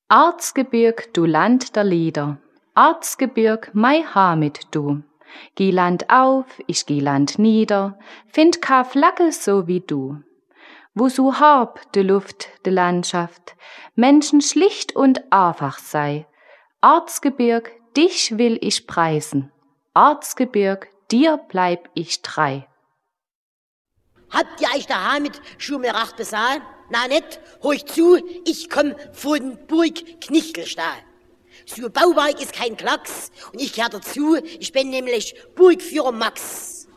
Arzgebirg, du Land der Lieder, Arzgebirg, mei Hamid du. Geh Land auf, ich geh Land nieder, find ka Flagge so wie du. Wo so hab de Luft, de Landschaft, Menschen schlicht und einfach sei. Arzgebirg, dich will ich preisen, Arzgebirg, dir bleib ich treu. Habt ihr euch der Hamid schon mal recht besagen? Na net, horcht zu, ich komm von Burg Knichtelstahl. So Bauwerk ist kein Klacks und ich gehör dazu, ich bin nämlich Burgführer Max.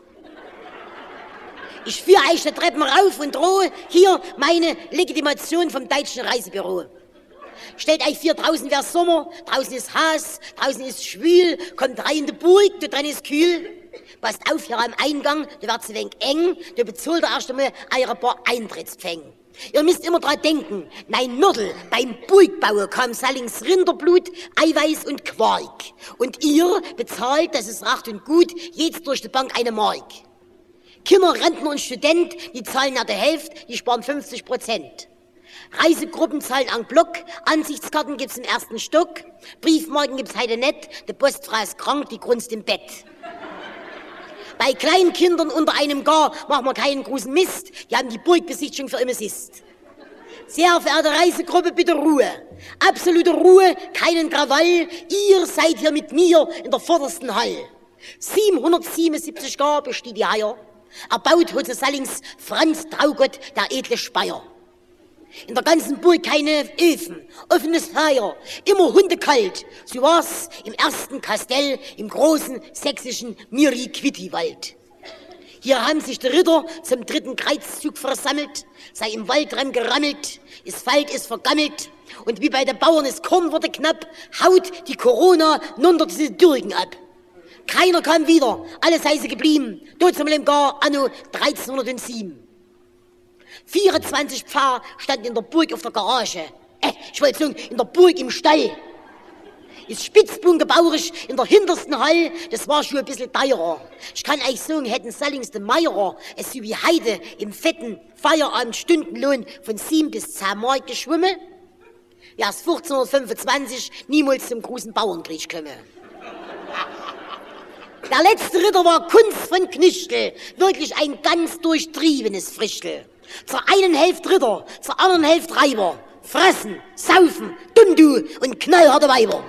Ich führe euch die Treppen rauf und drohe hier meine Legitimation vom Deutschen Reisebüro. Stellt euch vor, draußen wär's Sommer, draußen ist Hass, draußen ist schwül, kommt rein in die Burg, da drin ist kühl. Passt auf, hier am Eingang, da wird's ein wenig eng, da bezahlt ihr erst einmal eure paar Eintrittspfänge. Ihr müsst immer dran denken, nein Nordel, beim Burgbauen kam Sallings Rinderblut, Eiweiß und Quark. Und ihr bezahlt, das ist recht und gut, jetzt durch die Bank eine Mark. Kinder, Rentner und Student, die zahlen ja die Hälfte, die sparen 50%. Reisegruppen zahlen en Block, Ansichtskarten gibt's im ersten Stock, Briefmarken gibt's heute nicht, die Postfrau ist krank, die grunzt im Bett. Bei kleinen Kindern unter einem Gar machen wir keinen großen Mist, die haben die Burgbesichtigung für immer ist. Sehr verehrte Reisegruppe, bitte Ruhe. Absolute Ruhe, keinen Krawall, ihr seid hier mit mir in der vordersten Hall. 777 Gar besteht die Heier, erbaut hat sie Sallings Franz Traugott, der edle Speier. In der ganzen Burg keine Öfen, offenes Feuer, immer hundekalt. So war's im ersten Kastell im großen sächsischen Miri-Quitti-Wald. Hier haben sich die Ritter zum 3. Kreuzzug versammelt, sei im Waldrand gerammelt, ist Wald ist vergammelt und wie bei den Bauern es Korn wurde knapp, haut die Corona nunter diese Dürgen ab. Keiner kam wieder, alles sei sie geblieben, dort zum Gar anno 1307. 24 Pfarrer standen in der Burg auf der Garage. Ich wollte sagen, in der Burg im Stall. Ist spitzbungebauerisch in der hintersten Hall, das war schon ein bisschen teurer. Ich kann euch sagen, hätten Sallings de Meierer es so wie Heide im fetten Feierabend Stundenlohn von 7 bis 10 Mark geschwommen, wär's 1425 niemals zum großen Bauernkrieg gekommen. Der letzte Ritter war Kunz von Knichtel, wirklich ein ganz durchtriebenes Frischtel. Zur einen Hälfte Ritter, zur anderen Hälfte Reiber. Fressen, saufen, Dundu und knallharte Weiber.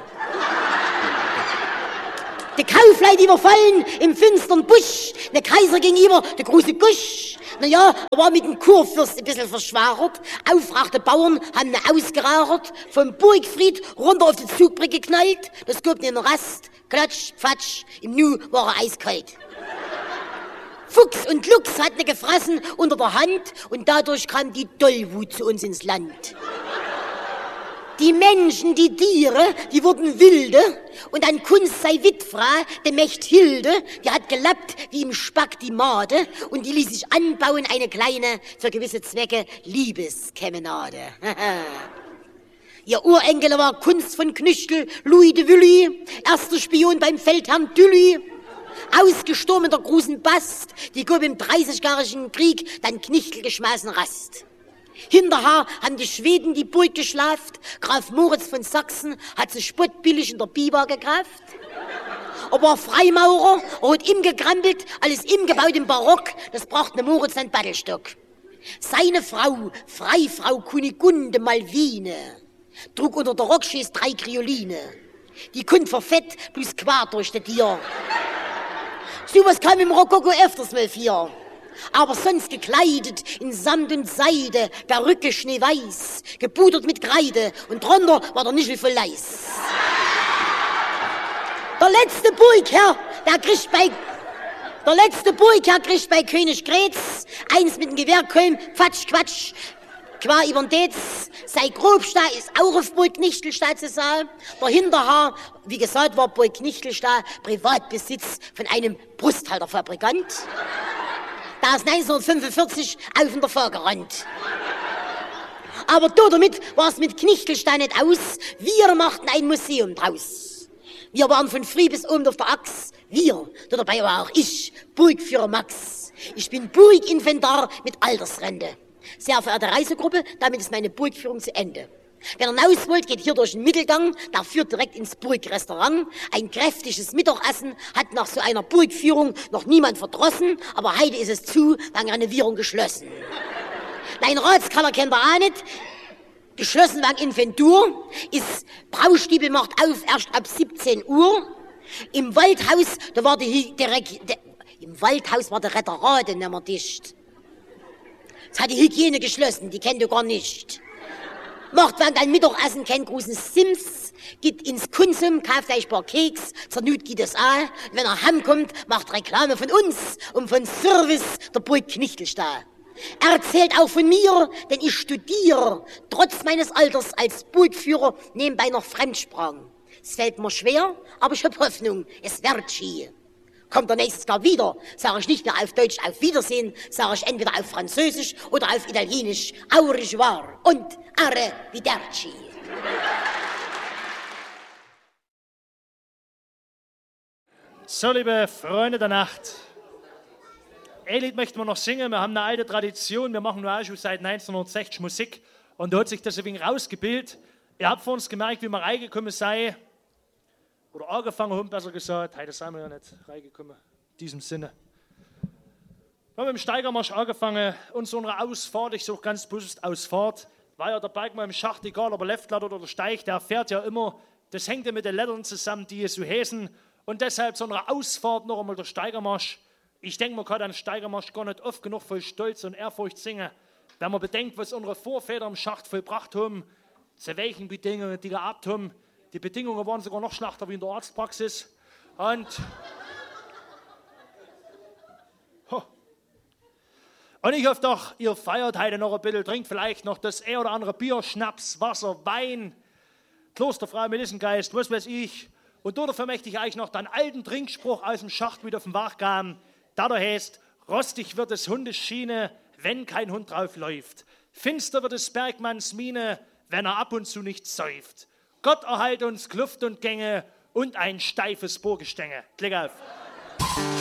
Die Kaufleute überfallen im finstern Busch, der Kaiser gegenüber, der große Gusch. Naja, er war mit dem Kurfürst ein bisschen verschwärert. Aufrachte Bauern haben ihn ausgeraucht, vom Burgfried runter auf die Zugbrücke geknallt. Das gab den Rast, Klatsch, Fatsch, im Nu war er eiskalt. Fuchs und Luchs hatten ihn gefressen unter der Hand und dadurch kam die Tollwut zu uns ins Land. Die Menschen, die Tiere, die wurden wilde und an Kunst sei Witfra, de Mächt Hilde, die hat gelappt wie im Spack die Made und die ließ sich anbauen eine kleine, für gewisse Zwecke, Liebeskemenade. Ihr Urenkel war Kunst von Knüchtel, Louis de Willy, erster Spion beim Feldherrn Dully. Ausgestorben in der großen Bast, die gab im 30-jährigen Krieg dann Knichtel geschmeißen Rast. Hinterher haben die Schweden die Burg geschlaft, Graf Moritz von Sachsen hat sich spottbillig in der Biber gekauft. Er war Freimaurer, er hat ihm gekrampelt, alles ihm gebaut im Barock, das brachte Moritz an Battelstock. Seine Frau, Freifrau Kunigunde Malvine, trug unter der Rockschäß 3 Krioline. Die kund verfett, bloß quer durch das Tier. So was kam im Rokoko öfters mal vor. Aber sonst gekleidet in Samt und Seide, Perücke schneeweiß, gepudert mit Kreide und drunter war der Nischel voll Leis. Der letzte Burgherr kriegt bei König Grätz eins mit dem Gewehrkolben, Quatsch, Quatsch, qua übern Detz. Sei Grobstahl ist auch auf Burg Knichtelstahl zu sagen. Der Hinterhaar, wie gesagt, war Burg Knichtelstahl Privatbesitz von einem Brusthalterfabrikant. Da ist 1945 auf in der Fahr gerannt. Aber damit war es mit Knichtelstahl nicht aus. Wir machten ein Museum draus. Wir waren von früh bis oben auf der Axt. Wir, dabei war auch ich, Burgführer Max. Ich bin Burginventar mit Altersrente. Sehr verehrte Reisegruppe, damit ist meine Burgführung zu Ende. Wenn ihr raus wollt, geht hier durch den Mittelgang, der führt direkt ins Burgrestaurant. Ein kräftiges Mittagessen hat nach so einer Burgführung noch niemand verdrossen, aber heute ist es zu, wegen Renovierung geschlossen. Dein Ratskeller kennt ihr auch nicht. Geschlossen wegen Inventur. Ist Braustübe macht auf erst ab 17 Uhr. Im Waldhaus, da war im Waldhaus war der Retterrade nicht mehr dicht. Es hat die Hygiene geschlossen, die kennt ihr gar nicht. Macht während ein Mittagessen keinen großen Sims, geht ins Konsum, kauft euch ein paar Keks, zur Not geht es auch. Wenn er heimkommt, macht Reklame von uns und von Service der Burg Knichtelstahl. Er erzählt auch von mir, denn ich studiere, trotz meines Alters als Burgführer, nebenbei noch Fremdsprachen. Es fällt mir schwer, aber ich habe Hoffnung, es wird ski. Kommt er nächstes Jahr wieder, sage ich nicht mehr auf Deutsch auf Wiedersehen, sage ich entweder auf Französisch oder auf Italienisch au revoir und arrivederci. So, liebe Freunde der Nacht, ein Lied möchten wir noch singen. Wir haben eine alte Tradition, wir machen nur auch schon seit 1960 Musik und da hat sich das ein wenig rausgebildet. Ihr habt vor uns gemerkt, wie wir reingekommen sei, oder angefangen haben, besser gesagt. Heute sind wir ja nicht reingekommen, in diesem Sinne. Wir haben mit dem Steigermarsch angefangen und so eine Ausfahrt, ich suche ganz bewusst Ausfahrt, weil ja der Bergmann im Schacht, egal ob er Leftlader oder Steig, der fährt ja immer, das hängt ja mit den Lettern zusammen, die es so heißen und deshalb so eine Ausfahrt noch einmal der Steigermarsch. Ich denke, man kann den Steigermarsch gar nicht oft genug voll Stolz und Ehrfurcht singen, wenn man bedenkt, was unsere Vorväter im Schacht vollbracht haben, zu welchen Bedingungen die gehabt haben. Die Bedingungen waren sogar noch schlechter wie in der Arztpraxis. Und ich hoffe doch, ihr feiert heute noch ein bisschen, trinkt vielleicht noch das ein oder andere Bier, Schnaps, Wasser, Wein, Klosterfrau, Melissengeist, was weiß ich. Und dafür möchte ich euch noch den alten Trinkspruch aus dem Schacht wieder auf den Weg geben. Der heißt, rostig wird des Hundes Schiene, wenn kein Hund drauf läuft. Finster wird des Bergmanns Miene, wenn er ab und zu nicht säuft. Gott erhalte uns Kluft und Gänge und ein steifes Burggestänge. Klick auf.